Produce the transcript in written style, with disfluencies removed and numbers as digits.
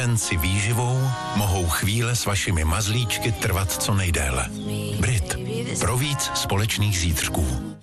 si výživou mohou chvíle s vašimi mazlíčky trvat co nejdéle. Brit. Pro víc společných zítřků.